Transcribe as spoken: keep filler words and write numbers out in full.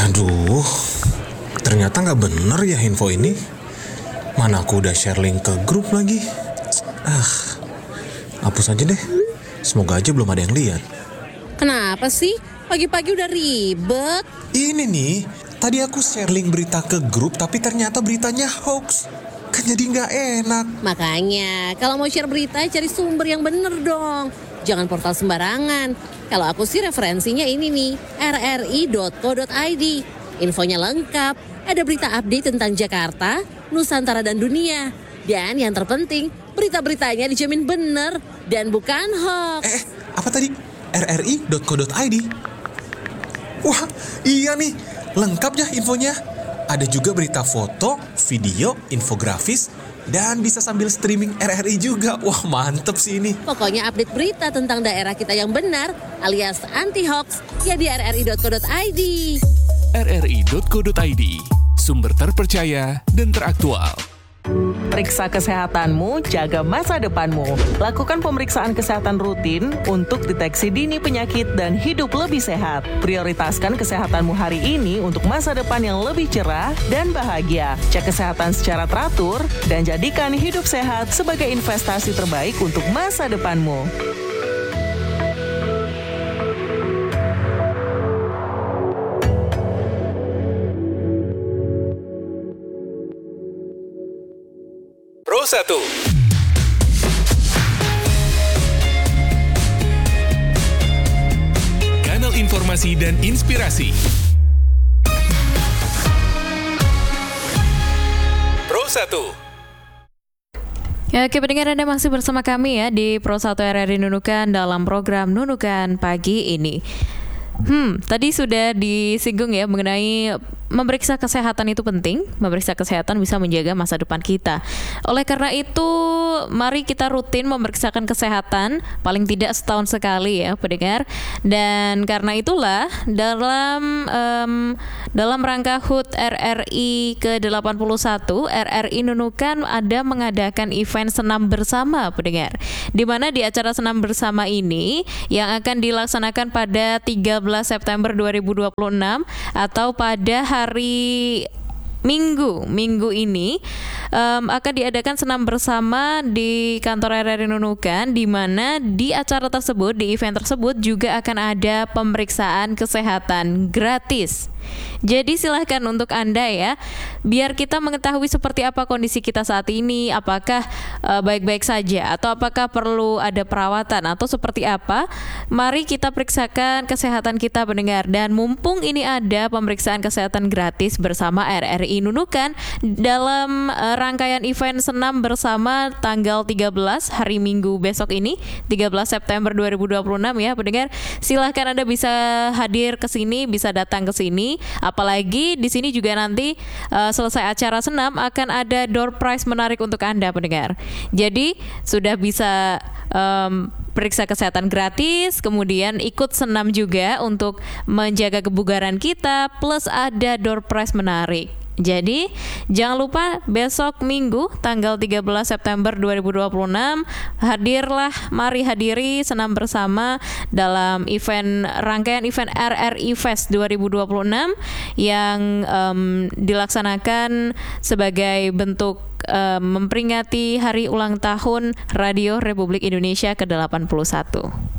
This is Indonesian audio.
Aduh, ternyata nggak bener ya info ini. Mana aku udah share link ke grup lagi. Ah, hapus aja deh. Semoga aja belum ada yang lihat. Kenapa sih? Pagi-pagi udah ribet. Ini nih, tadi aku share link berita ke grup tapi ternyata beritanya hoax. Kan jadi nggak enak. Makanya, kalau mau share berita cari sumber yang bener dong. Jangan portal sembarangan. Kalau aku sih referensinya ini nih, r r i dot co dot i d. Infonya lengkap, ada berita update tentang Jakarta, Nusantara dan dunia. Dan yang terpenting, berita-beritanya dijamin bener dan bukan hoax. Eh, apa tadi? r r i dot co dot i d. Wah, iya nih, lengkap ya infonya. Ada juga berita foto, video, infografis, dan bisa sambil streaming R R I juga. Wah, mantep sih ini. Pokoknya update berita tentang daerah kita yang benar alias anti-hoax ya di r r i dot co dot i d. r r i dot co dot i d, sumber terpercaya dan teraktual. Periksa kesehatanmu, jaga masa depanmu. Lakukan pemeriksaan kesehatan rutin untuk deteksi dini penyakit dan hidup lebih sehat. Prioritaskan kesehatanmu hari ini untuk masa depan yang lebih cerah dan bahagia. Cek kesehatan secara teratur dan jadikan hidup sehat sebagai investasi terbaik untuk masa depanmu. Pro satu. Kanal informasi dan inspirasi. Pro satu. Ya, oke, pendengar, Anda masih bersama kami ya di Pro satu R R I Nunukan dalam program Nunukan Pagi ini. Hmm, tadi sudah disinggung ya mengenai memeriksa kesehatan itu penting. Memeriksa kesehatan bisa menjaga masa depan kita. Oleh karena itu, mari kita rutin memeriksakan kesehatan paling tidak setahun sekali ya, pendengar. Dan karena itulah dalam um, dalam rangka H U T R R I ke delapan puluh satu, R R I Nunukan ada mengadakan event senam bersama, pendengar. Di mana di acara senam bersama ini yang akan dilaksanakan pada tiga belas September dua ribu dua puluh enam atau pada hari Minggu, minggu ini um, akan diadakan senam bersama di kantor R R I Nunukan, di mana di acara tersebut, di event tersebut juga akan ada pemeriksaan kesehatan gratis. Jadi silahkan untuk Anda ya, biar kita mengetahui seperti apa kondisi kita saat ini, apakah uh, baik-baik saja atau apakah perlu ada perawatan atau seperti apa. Mari kita periksakan kesehatan kita, pendengar. Dan mumpung ini ada pemeriksaan kesehatan gratis bersama R R I Nunukan dalam uh, rangkaian event senam bersama tanggal tiga belas hari Minggu besok ini, tiga belas September dua ribu dua puluh enam ya, pendengar. Silahkan Anda bisa hadir ke sini, bisa datang ke sini. Apalagi di sini juga nanti uh, selesai acara senam akan ada door prize menarik untuk Anda, pendengar. Jadi sudah bisa um, periksa kesehatan gratis, kemudian ikut senam juga untuk menjaga kebugaran kita, plus ada door prize menarik. Jadi jangan lupa besok Minggu tanggal tiga belas September dua ribu dua puluh enam hadirlah, mari hadiri senam bersama dalam event rangkaian event R R I Fest dua ribu dua puluh enam yang um, dilaksanakan sebagai bentuk um, memperingati hari ulang tahun Radio Republik Indonesia ke delapan puluh satu.